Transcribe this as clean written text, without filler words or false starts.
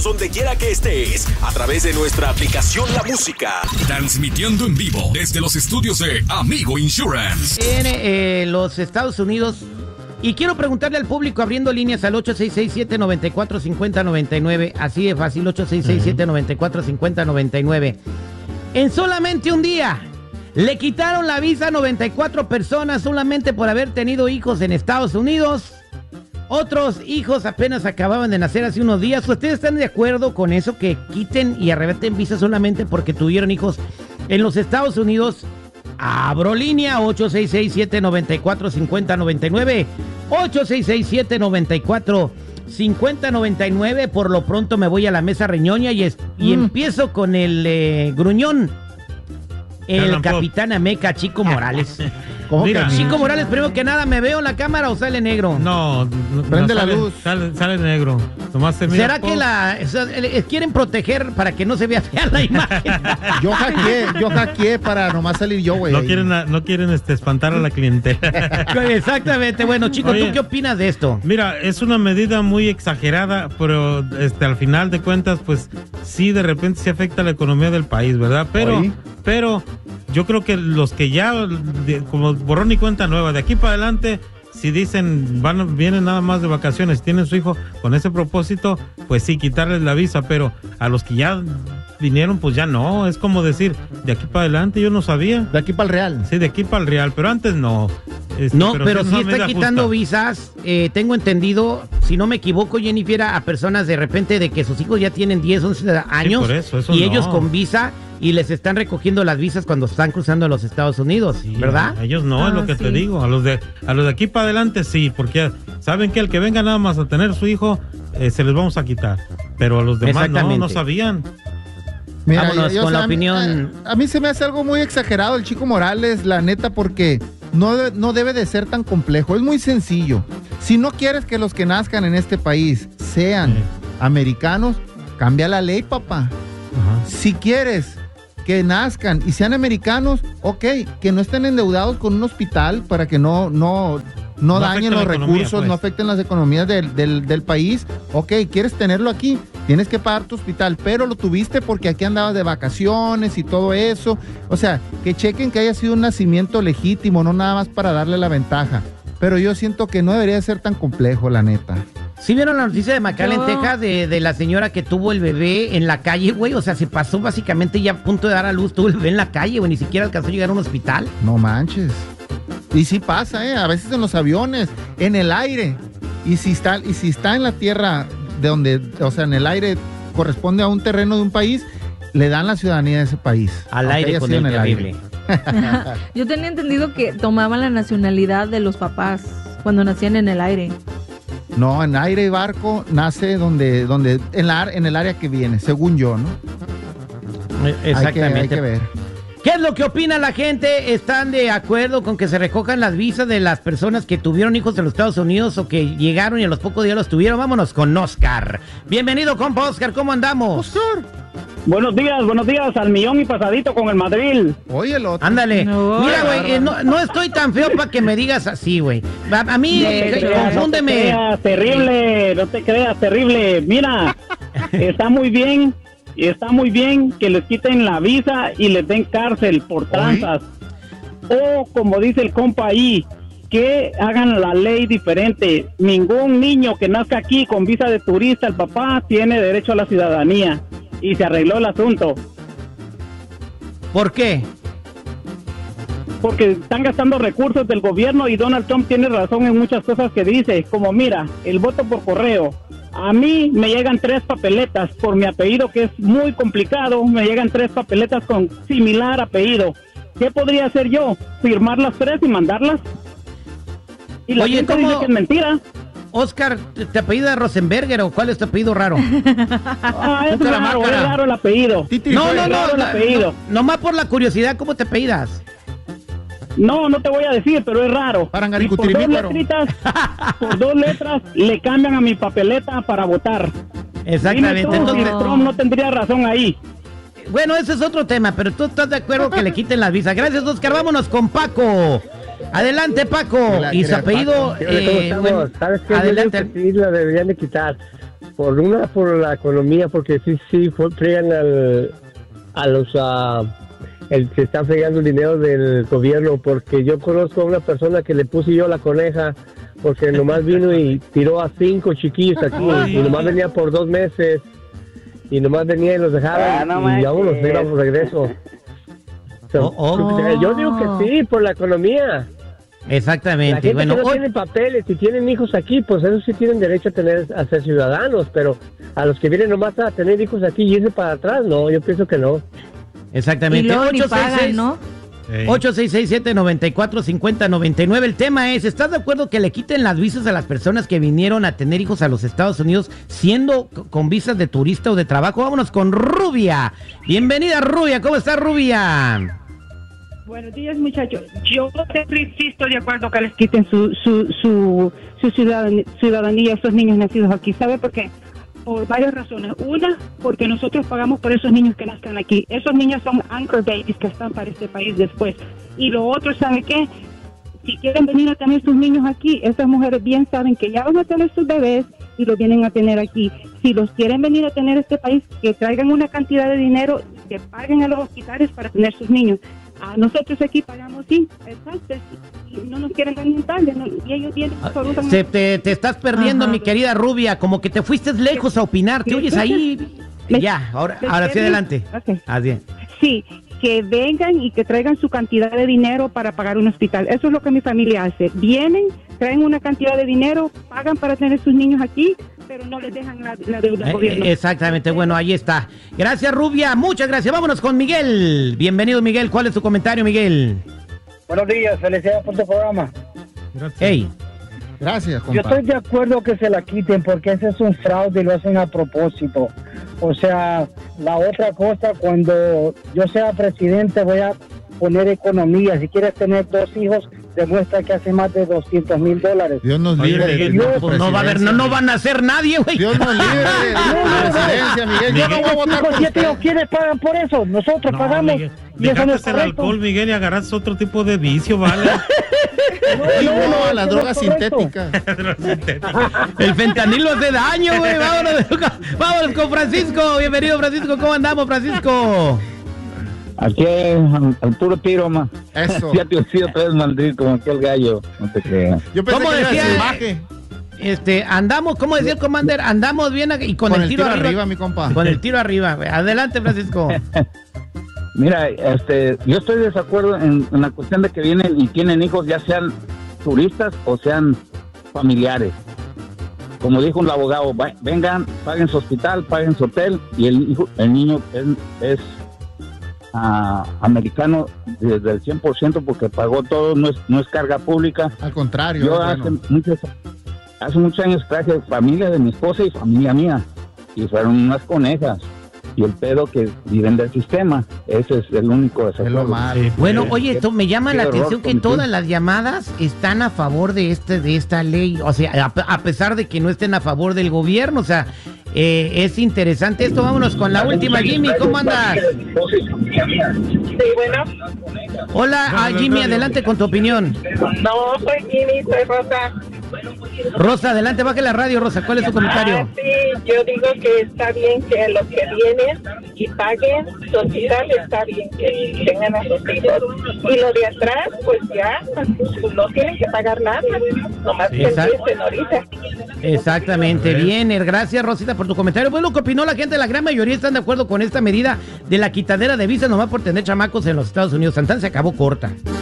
Donde quiera que estés, a través de nuestra aplicación La Música. Transmitiendo en vivo desde los estudios de Amigo Insurance. En los Estados Unidos. Y quiero preguntarle al público, abriendo líneas al 866-794-5099. Así de fácil, 866-794-5099. En solamente un día, le quitaron la visa a 94 personas solamente por haber tenido hijos en Estados Unidos. Otros hijos apenas acababan de nacer hace unos días. ¿Ustedes están de acuerdo con eso? Que quiten y arrebeten visa solamente porque tuvieron hijos en los Estados Unidos. Abro línea 866-794-5099. 866-794-5099. Por lo pronto me voy a la mesa reñoña y empiezo con el gruñón. El Capitán Ameca, Chico Morales. Mira, Chico Morales, primero que nada, ¿me veo en la cámara o sale negro? No, prende la luz. Sale negro. Nomás se mira. ¿Será que quieren proteger para que no se vea fea la imagen? Yo hackeé para nomás salir yo, güey. No quieren espantar a la clientela. Exactamente. Bueno, Chico, oye, ¿tú qué opinas de esto? Mira, es una medida muy exagerada, pero al final de cuentas, pues sí, de repente se afecta la economía del país, ¿verdad? Pero yo creo que los que ya, como borrón y cuenta nueva, de aquí para adelante, si dicen vienen nada más de vacaciones, tienen su hijo con ese propósito, pues sí, quitarles la visa, pero a los que ya vinieron, pues ya no, es como decir, de aquí para adelante yo no sabía. De aquí para el Real. Sí, de aquí para el Real, pero antes no. Pero sí está quitando visas, tengo entendido, si no me equivoco, Jennifer, a personas de repente de que sus hijos ya tienen 10, 11 años, sí, eso y ellos con visa, y les están recogiendo las visas cuando están cruzando a los Estados Unidos, sí, ¿verdad? Ellos no, es lo que te digo, a los de aquí para adelante sí, porque saben que el que venga nada más a tener su hijo, se les vamos a quitar, pero a los demás no sabían. Mira, vámonos con la opinión. A mí se me hace algo muy exagerado el Chico Morales, la neta, porque no debe de ser tan complejo. Es muy sencillo. Si no quieres que los que nazcan en este país sean americanos, cambia la ley, papá. Ajá. Si quieres que nazcan y sean americanos, ok, que no estén endeudados con un hospital para que no dañen los recursos, pues. No afecten las economías del país. Ok, quieres tenerlo aquí, tienes que pagar tu hospital, pero lo tuviste porque aquí andabas de vacaciones y todo eso. O sea, que chequen que haya sido un nacimiento legítimo, no nada más para darle la ventaja. Pero yo siento que no debería ser tan complejo, la neta. ¿Sí vieron la noticia de McAllen, Texas, de la señora que tuvo el bebé en la calle, güey? O sea, se pasó básicamente ya a punto de dar a luz, tuvo el bebé en la calle, güey, ni siquiera alcanzó a llegar a un hospital. No manches. Y sí pasa, a veces en los aviones, en el aire. Y si está en la tierra de donde, o sea, en el aire corresponde a un terreno de un país, le dan la ciudadanía de ese país. Al aire con el terrible. Yo tenía entendido que tomaban la nacionalidad de los papás cuando nacían en el aire. No, en aire y barco nace donde en el área que viene, según yo, ¿no? Exactamente. Hay que ver. ¿Qué es lo que opina la gente? ¿Están de acuerdo con que se recojan las visas de las personas que tuvieron hijos en los Estados Unidos o que llegaron y a los pocos días los tuvieron? Vámonos con Oscar. Bienvenido, compa Oscar, ¿cómo andamos? Oscar. Buenos días, al millón y pasadito con el Madrid. Oye, el otro. Ándale. Mira, güey, no estoy tan feo para que me digas así, güey. A mí, confúndeme. No te creas, terrible. Mira, está muy bien que les quiten la visa y les den cárcel por tranzas. O, como dice el compa ahí, que hagan la ley diferente. Ningún niño que nazca aquí con visa de turista, el papá tiene derecho a la ciudadanía. Y se arregló el asunto. ¿Por qué? Porque están gastando recursos del gobierno y Donald Trump tiene razón en muchas cosas que dice, como mira, el voto por correo. A mí me llegan 3 papeletas por mi apellido, que es muy complicado, me llegan 3 papeletas con similar apellido. ¿Qué podría hacer yo? ¿Firmar las 3 y mandarlas? Y la gente dice que es mentira. Oscar, ¿te apellidas Rosenberger o cuál es tu apellido raro? Es raro el apellido. No, nomás por la curiosidad, ¿cómo te apellidas? No te voy a decir, pero es raro. Y por 2 letras le cambian a mi papeleta para votar. Exactamente. Entonces Trump no tendría razón ahí. Bueno, ese es otro tema, pero tú estás de acuerdo que le quiten las visas. Gracias, Oscar. Vámonos con Paco. Adelante, Paco. Y su apellido. ¿Sabes qué? Adelante. Sí, lo deberían de quitar. por la economía, porque sí fregan se está fregando el dinero del gobierno, porque yo conozco a una persona que le puse yo la coneja, porque nomás vino y tiró a 5 chiquillos aquí, y nomás venía por 2 meses, y nomás venía y los dejaba, y vámonos, íbamos regreso. Yo digo que sí, por la economía. Exactamente. La gente que no tiene papeles y tienen hijos aquí, pues esos sí tienen derecho a ser ciudadanos, pero a los que vienen nomás a tener hijos aquí y irse para atrás, no, yo pienso que no. Exactamente. Y luego ni pagan, ¿no? 866-794-5099. El tema es, ¿estás de acuerdo que le quiten las visas a las personas que vinieron a tener hijos a los Estados Unidos siendo con visas de turista o de trabajo? Vámonos con Rubia. Bienvenida, Rubia. ¿Cómo está, Rubia? Buenos días, muchachos. Yo siempre sí estoy de acuerdo que les quiten su ciudadanía a esos niños nacidos aquí. ¿Sabe por qué? Por varias razones. Una, porque nosotros pagamos por esos niños que nazcan aquí. Esos niños son anchor babies que están para este país después. Y lo otro, ¿sabe qué? Si quieren venir a tener sus niños aquí, esas mujeres bien saben que ya van a tener sus bebés y los vienen a tener aquí. Si los quieren venir a tener a este país, que traigan una cantidad de dinero, que paguen a los hospitales para tener sus niños. A nosotros aquí pagamos, sí, exacto, y no nos quieren dar ni un tal, y ellos vienen te estás perdiendo, mi querida Rubia, como que te fuiste lejos a opinar, ¿te oyes ahí? Ya, ahora sí, adelante. Okay. Así. Sí, que vengan y que traigan su cantidad de dinero para pagar un hospital. Eso es lo que mi familia hace. Vienen, traen una cantidad de dinero, pagan para tener sus niños aquí, pero no les dejan la deuda al gobierno. Exactamente, bueno, ahí está. Gracias, Rubia, muchas gracias. Vámonos con Miguel. Bienvenido, Miguel. ¿Cuál es tu comentario, Miguel? Buenos días, felicidades por tu programa. Gracias. Hey. Gracias, compa. Yo estoy de acuerdo que se la quiten porque ese es un fraude y lo hacen a propósito. O sea, la otra cosa, cuando yo sea presidente voy a poner economía. Si quieres tener 2 hijos, demuestra que hace más de $200,000. Dios nos libre de no va a haber, no van a hacer nadie, güey. Dios nos libre de la presidencia, Miguel. Yo no voy a votar por usted. ¿Quiénes pagan por eso? Nosotros pagamos. Miguel, y eso no es el alcohol, Miguel, y agarras otro tipo de vicio, ¿vale? No, las drogas sintéticas. El fentanilo hace daño, güey. Vámonos con Francisco. Bienvenido, Francisco. ¿Cómo andamos, Francisco? Aquí al puro tiro, ma. Eso. Ya te he sido otra vez maldito como aquel gallo. No te creas. Yo pensé ¿Cómo que decía? Andamos, ¿cómo decía el Commander? Andamos bien y con el tiro arriba, mi compa. Con el tiro arriba. Adelante, Francisco. Mira, yo estoy de desacuerdo en la cuestión de que vienen y tienen hijos, ya sean turistas o sean familiares. Como dijo un abogado, vengan, paguen su hospital, paguen su hotel, y el niño es americano desde el 100% porque pagó todo, no es carga pública. Al contrario. Yo hace muchos años traje familia de mi esposa y familia mía, y fueron unas conejas. Y el pedo que viven del sistema, ese es el único desacuerdo. Bueno, oye, esto me llama la atención que todas las llamadas están a favor de esta ley, o sea, a pesar de que no estén a favor del gobierno, o sea, es interesante esto. Vámonos con la última, Jimmy, ¿cómo andas? Sí, bueno. Hola, Jimmy, adelante con tu opinión. No, soy Jimmy, soy Rosa. Rosa, adelante, baje la radio, Rosa, ¿cuál es tu comentario? Sí, yo digo que está bien que los que vienen y paguen su hospital, está bien que tengan a sus hijos. Y lo de atrás, pues ya, no tienen que pagar nada, nomás que empiecen ahorita. Exactamente, bien, gracias, Rosita, por tu comentario. Pues lo que opinó la gente, la gran mayoría están de acuerdo con esta medida de la quitadera de visas nomás por tener chamacos en los Estados Unidos. Santana se acabó corta.